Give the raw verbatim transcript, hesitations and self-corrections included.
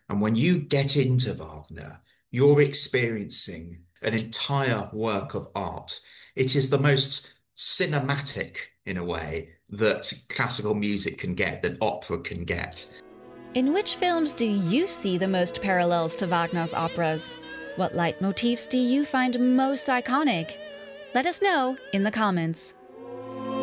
And when you get into Wagner, you're experiencing an entire work of art. It is the most cinematic, in a way, that classical music can get, that opera can get. In which films do you see the most parallels to Wagner's operas? What leitmotifs do you find most iconic? Let us know in the comments.